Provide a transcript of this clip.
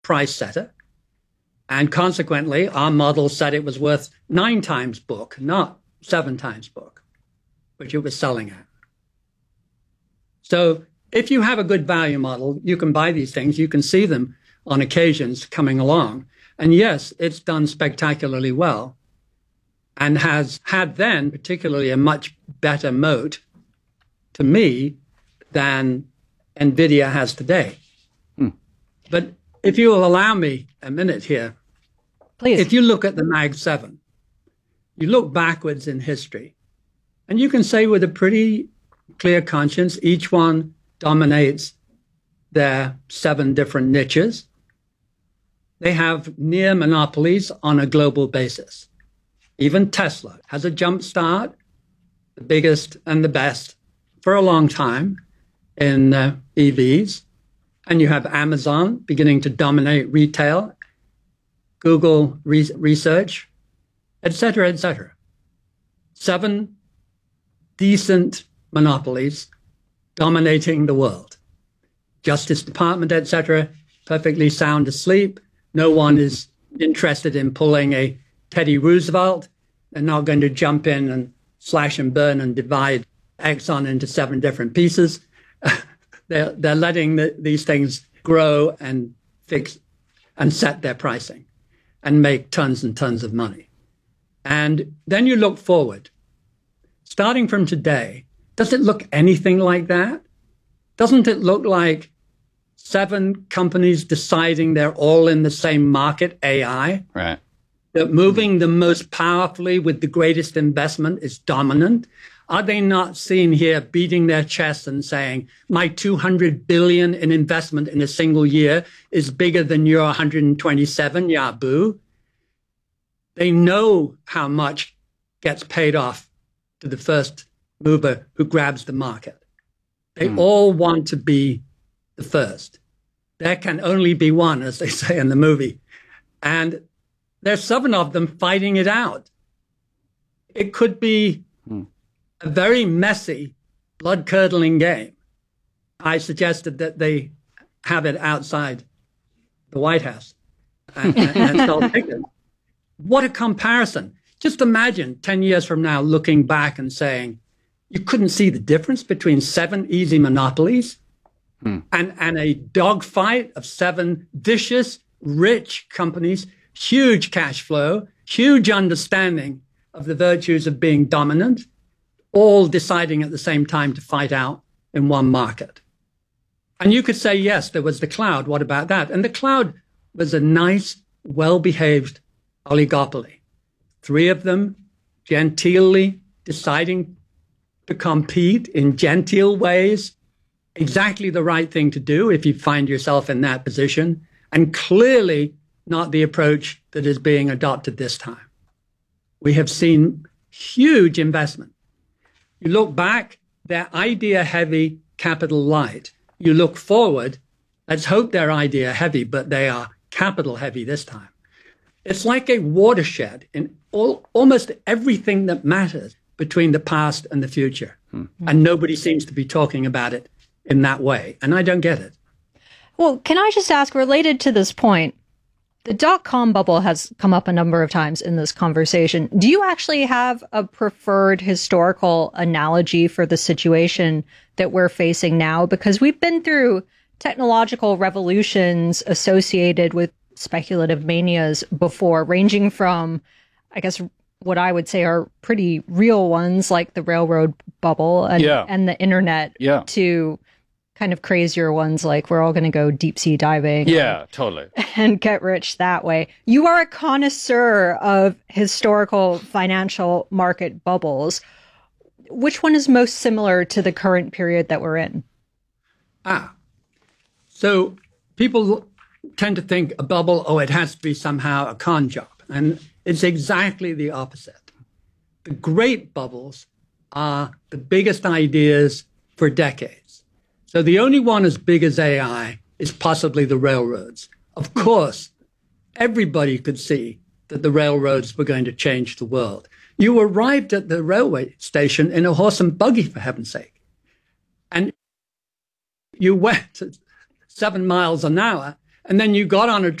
price setter. And consequently, our model said it was worth 9 times book, not 7 times book, which it was selling at. So if you have a good value model, you can buy these things. You can see them on occasions coming along. And yes, it's done spectacularly well and has had then particularly a much better moat to me than NVIDIA has today. But if you will allow me a minute here, please. If you look at the Mag 7, you look backwards in history, and you can say with a pretty clear conscience, each one dominates their 7 different niches. They have near monopolies on a global basis. Even Tesla has a jump start, the biggest and the best for a long time in EVs. And you have Amazon beginning to dominate retail, Google research, et cetera, et cetera. 7 decent monopolies dominating the world. Justice Department, et cetera, perfectly sound asleep. No one is interested in pulling a Teddy Roosevelt. They're not going to jump in and slash and burn and divide Exxon into 7 different pieces. They're letting these things grow and fix and set their pricing and make tons and tons of money. And then you look forward. Starting from today, does it look anything like that? Doesn't it look like 7 companies deciding they're all in the same market, AI? Right. That moving the most powerfully with the greatest investment is dominant? Are they not seen here beating their chests and saying, my 200 billion in investment in a single year is bigger than your 127, yeah, boo? They know how much gets paid off to the first mover who grabs the market. They all want to be the first. There can only be one, as they say in the movie. And there's 7 of them fighting it out. It could be a very messy, blood-curdling game. I suggested that they have it outside the White House and sell tickets. What a comparison. Just imagine 10 years from now looking back and saying, you couldn't see the difference between 7 easy monopolies and a dogfight of 7 vicious, rich companies, huge cash flow, huge understanding of the virtues of being dominant, all deciding at the same time to fight out in one market. And you could say, yes, there was the cloud. What about that? And the cloud was a nice, well-behaved oligopoly. 3 of them genteelly deciding to compete in genteel ways, exactly the right thing to do if you find yourself in that position, and clearly not the approach that is being adopted this time. We have seen huge investment. You look back, they're idea heavy, capital light. You look forward, let's hope they're idea heavy, but they are capital heavy this time. It's like a watershed in almost everything that matters between the past and the future. And nobody seems to be talking about it in that way. And I don't get it. Well, can I just ask, related to this point, the dot-com bubble has come up a number of times in this conversation. Do you actually have a preferred historical analogy for the situation that we're facing now? Because we've been through technological revolutions associated with speculative manias before, ranging from, I guess, what I would say are pretty real ones, like the railroad bubble and the internet, to kind of crazier ones like we're all going to go deep sea diving. Yeah, totally. And get rich that way. You are a connoisseur of historical financial market bubbles. Which one is most similar to the current period that we're in? So people tend to think a bubble, it has to be somehow a con job. And it's exactly the opposite. The great bubbles are the biggest ideas for decades. So the only one as big as AI is possibly the railroads. Of course, everybody could see that the railroads were going to change the world. You arrived at the railway station in a horse and buggy, for heaven's sake. And you went at 7 miles an hour, and then you got on a